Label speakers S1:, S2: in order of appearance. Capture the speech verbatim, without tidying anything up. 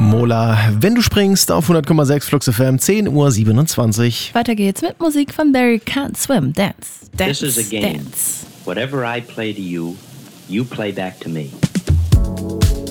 S1: Mola, wenn du springst auf hundert Komma sechs Flux F M, zehn Uhr siebenundzwanzig.
S2: Weiter geht's mit Musik von Barry Can't Swim. Dance, dance,
S3: This is a game.
S2: dance.
S3: Whatever I play to you, you play back to me.